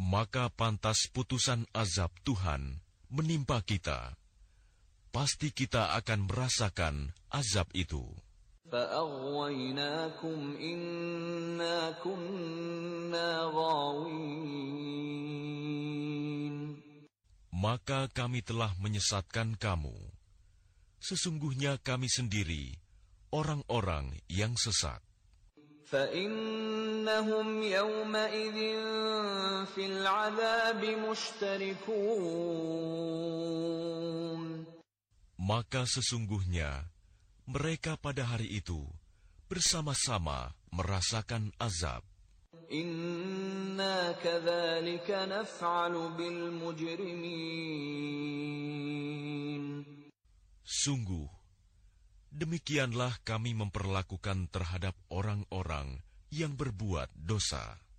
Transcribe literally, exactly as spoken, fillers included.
maka pantas putusan azab Tuhan menimpa kita. Pasti kita akan merasakan azab itu. فَأَغْوَيْنَاكُمْ إِنَّا كُنَّا غَاوِينَ. Maka kami telah menyesatkan kamu. Sesungguhnya kami sendiri orang-orang yang sesat. فَإِنَّهُمْ يَوْمَئِذٍ فِي الْعَذَابِ مُشْتَرِكُونَ. Maka sesungguhnya mereka pada hari itu bersama-sama merasakan azab. Inna kadzalika naf'alu bil mujrimin. Sungguh, demikianlah kami memperlakukan terhadap orang-orang yang berbuat dosa.